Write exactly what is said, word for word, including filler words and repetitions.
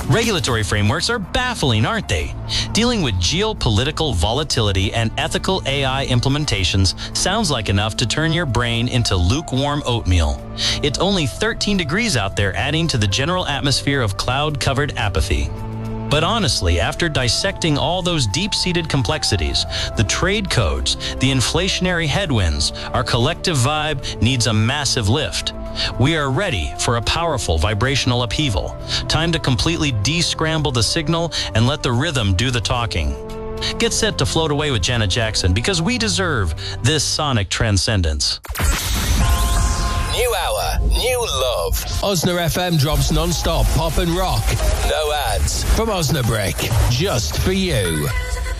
Regulatory frameworks are baffling, aren't they? Dealing with geopolitical volatility and ethical A I implementations sounds like enough to turn your brain into lukewarm oatmeal. It's only thirteen degrees out there, adding to the general atmosphere of cloud-covered apathy. But honestly, after dissecting all those deep-seated complexities, the trade codes, the inflationary headwinds, our collective vibe needs a massive lift. We are ready for a powerful vibrational upheaval. Time to completely de-scramble the signal and let the rhythm do the talking. Get set to float away with Janet Jackson, because we deserve this sonic transcendence. New hour, new love. Osna F M drops non-stop pop and rock. No ads. From Osnabrick, just for you.